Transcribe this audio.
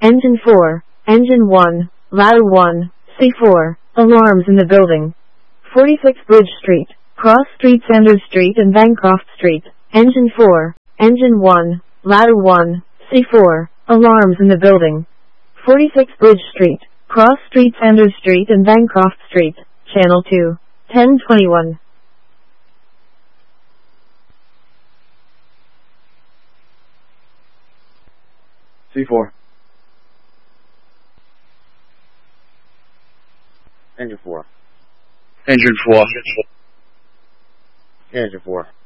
Engine 4, Engine 1, Ladder 1, C4, alarms in the building. 46 Bridge Street, Cross Street, Sanders Street and Bancroft Street. Engine 4, Engine 1, Ladder 1, C4, alarms in the building. 46 Bridge Street, Cross Street, Sanders Street and Bancroft Street. Channel 2, 1021. C4. Engine 4. Engine 4. Engine 4.